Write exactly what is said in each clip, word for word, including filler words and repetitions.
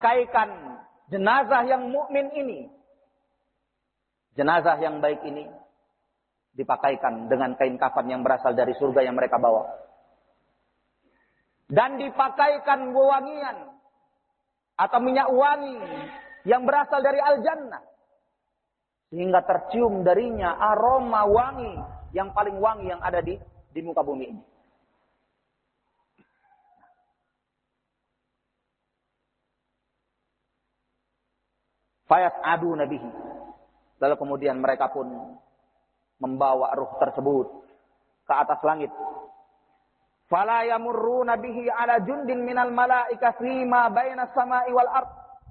dipakaikan jenazah yang mukmin ini, jenazah yang baik ini dipakaikan dengan kain kafan yang berasal dari surga yang mereka bawa. Dan dipakaikan wewangian atau minyak wangi yang berasal dari al-jannah. Sehingga tercium darinya aroma wangi yang paling wangi yang ada di, di muka bumi ini. Fayas'adu nabihi. Lalu kemudian mereka pun membawa ruh tersebut ke atas langit. Fala yamurruna bihi ala jundin minal malaika fima bainas samai wal ard.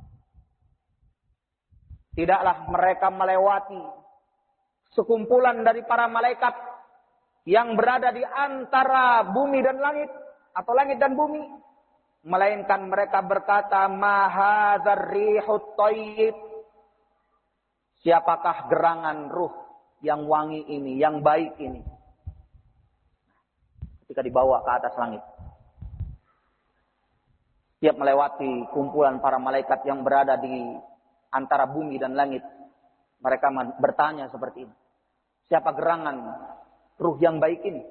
Tidaklah mereka melewati sekumpulan dari para malaikat yang berada di antara bumi dan langit atau langit dan bumi, melainkan mereka berkata, ma hadzal rihut thayyib. Siapakah gerangan ruh yang wangi ini, yang baik ini? Ketika dibawa ke atas langit, setiap melewati kumpulan para malaikat yang berada di antara bumi dan langit, mereka bertanya seperti ini, siapa gerangan ruh yang baik ini?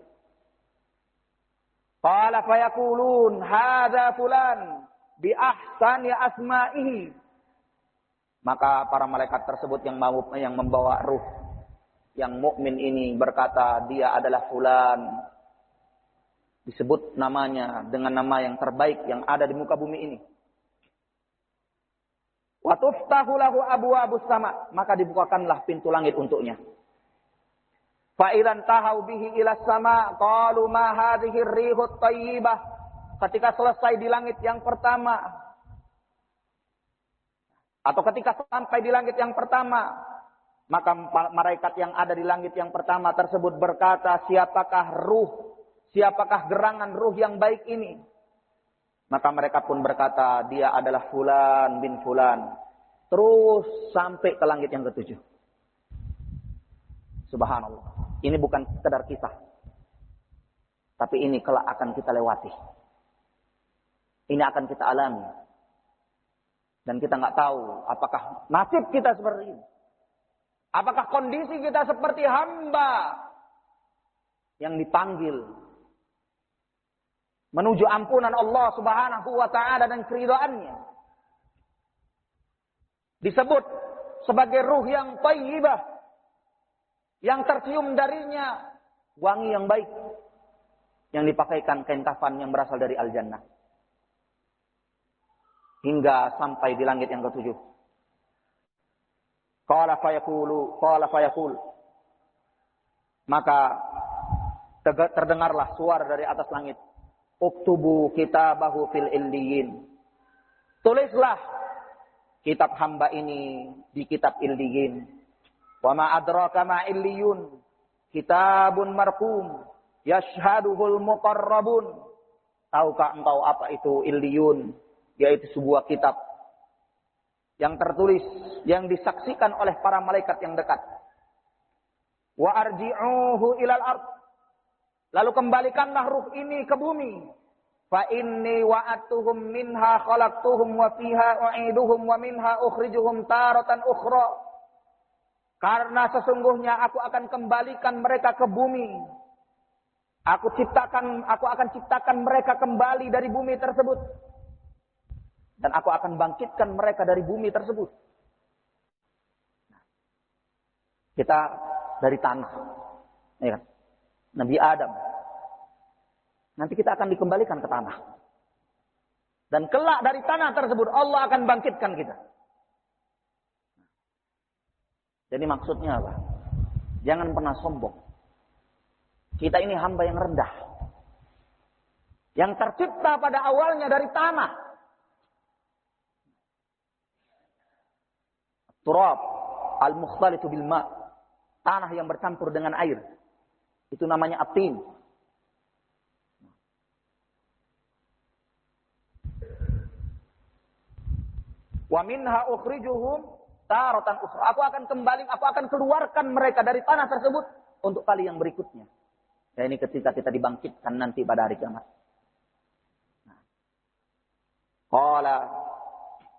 Qala fayaqulun hadza fulan bi ahsani asma'ihi. Maka para malaikat tersebut yang mau yang membawa ruh yang mukmin ini berkata, dia adalah fulan. Disebut namanya dengan nama yang terbaik yang ada di muka bumi ini. Wa tuftahu lahu abwaabus sama, maka dibukakanlah pintu langit untuknya. Fa idzan tahau bihi ila sama qalu ma hadhihi rihut thayyibah. Ketika selesai di langit yang pertama, atau ketika sampai di langit yang pertama, maka malaikat yang ada di langit yang pertama tersebut berkata, siapakah ruh, siapakah gerangan ruh yang baik ini? Maka mereka pun berkata, dia adalah fulan bin fulan. Terus sampai ke langit yang ketujuh. Subhanallah. Ini bukan sekedar kisah. Tapi ini kelak akan kita lewati. Ini akan kita alami. Dan kita nggak tahu apakah nasib kita seperti ini. Apakah kondisi kita seperti hamba yang dipanggil menuju ampunan Allah Subhanahu wa taala dan keridhaannya. Disebut sebagai ruh yang thayyibah, yang tercium darinya wangi yang baik, yang dipakaikan kain kafan yang berasal dari al-jannah. Hingga sampai di langit yang ketujuh. Qala fayaqulu, qala fayaqul. Maka terdengarlah suara dari atas langit. Uktubu kitabahu fil illiyin. Tulislah kitab hamba ini di kitab illiyin. Wa ma adraka ma illiyun. Kitabun marqum yashhaduhul muqarrabun. Tahukah engkau apa itu illiyun? Yaitu sebuah kitab yang tertulis, yang disaksikan oleh para malaikat yang dekat. Wa arji'uhu ilal ard. Lalu kembalikanlah ruh ini ke bumi. Fa inni wa'atuhum minha khalaqtuhum wa fiha u'iduhum wa minha ukhrijuhum taratan ukhra. Karena sesungguhnya aku akan kembalikan mereka ke bumi. Aku ciptakan, aku akan ciptakan mereka kembali dari bumi tersebut. Dan aku akan bangkitkan mereka dari bumi tersebut. Kita dari tanah. Ya kan? Nabi Adam. Nanti kita akan dikembalikan ke tanah. Dan kelak dari tanah tersebut Allah akan bangkitkan kita. Jadi maksudnya apa? Jangan pernah sombong. Kita ini hamba yang rendah. Yang tercipta pada awalnya dari tanah. Turab al-mukhtalitu bil ma'. Tanah yang bercampur dengan air. Itu namanya atin. Wa minha ukhrijuhum taratan ukhra. Aku akan kembali, aku akan keluarkan mereka dari tanah tersebut untuk kali yang berikutnya. Ya, ini ketika kita dibangkitkan nanti pada hari kiamat. Qala